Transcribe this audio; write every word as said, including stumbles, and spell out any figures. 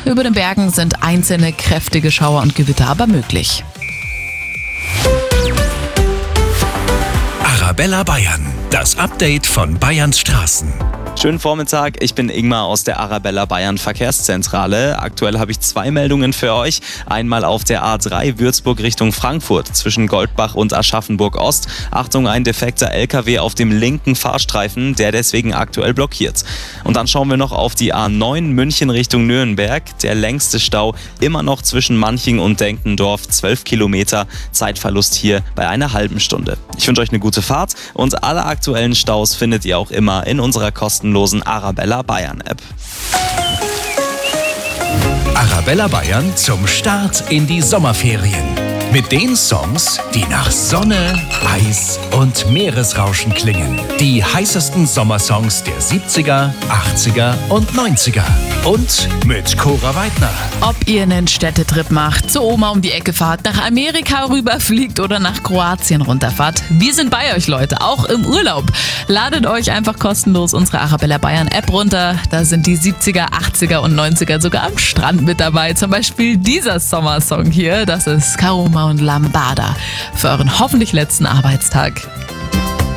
Über den Bergen sind einzelne kräftige Schauer und Gewitter aber möglich. Arabella Bayern, das Update von Bayerns Straßen. Schönen Vormittag, ich bin Ingmar aus der Arabella Bayern Verkehrszentrale. Aktuell habe ich zwei Meldungen für euch. Einmal auf der A drei Würzburg Richtung Frankfurt zwischen Goldbach und Aschaffenburg Ost. Achtung, ein defekter L K W auf dem linken Fahrstreifen, der deswegen aktuell blockiert. Und dann schauen wir noch auf die A neun München Richtung Nürnberg. Der längste Stau immer noch zwischen Manching und Denkendorf, zwölf Kilometer. Zeitverlust hier bei einer halben Stunde. Ich wünsche euch eine gute Fahrt und alle aktuellen Staus findet ihr auch immer in unserer kostenlosen Arabella Bayern App. Arabella Bayern zum Start in die Sommerferien. Mit den Songs, die nach Sonne, Eis und Meeresrauschen klingen. Die heißesten Sommersongs der siebziger, achtziger und neunziger. Und mit Cora Weidner. Ob ihr einen Städtetrip macht, zur Oma um die Ecke fahrt, nach Amerika rüberfliegt oder nach Kroatien runterfahrt, wir sind bei euch, Leute, auch im Urlaub. Ladet euch einfach kostenlos unsere Arabella Bayern App runter. Da sind die siebziger, achtziger und neunziger sogar am Strand mit dabei. Zum Beispiel dieser Sommersong hier, das ist Karuma und Lambada für euren hoffentlich letzten Arbeitstag.